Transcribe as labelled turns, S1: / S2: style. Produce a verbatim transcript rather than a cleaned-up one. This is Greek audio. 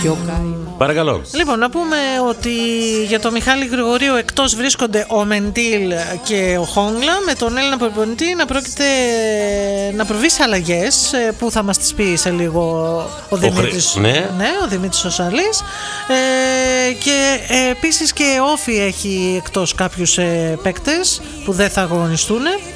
S1: Παρακαλώ.
S2: Λοιπόν, να πούμε ότι για τον Μιχάλη Γρηγορίου εκτός βρίσκονται ο Μεντήλ και ο Χόγκλα, με τον Έλληνα προπονητή να πρόκειται να προβεί σε αλλαγές που θα μας τις πει σε λίγο ο Δημήτρης,
S1: ο Χρ... ναι.
S2: Ναι, ο Δημήτρης ο Σαλής. Ε, και ε, επίσης και Όφη έχει εκτός κάποιους ε, παίκτες που δεν θα αγωνιστούν.